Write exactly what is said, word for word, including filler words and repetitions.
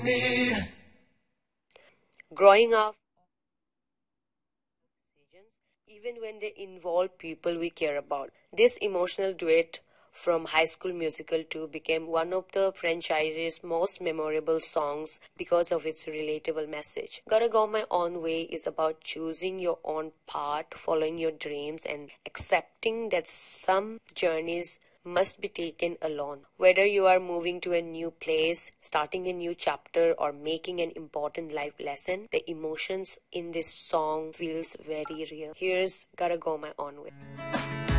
Growing up, even when they involve people we care about. This emotional duet from High School Musical two became one of the franchise's most memorable songs because of its relatable message. Gotta Go My Own Way is about choosing your own path, following your dreams, and accepting that some journeys must be taken alone. Whether you are moving to a new place, starting a new chapter, or making an important life lesson, the emotions in this song feels very real. Here's Gotta Go My Own Way.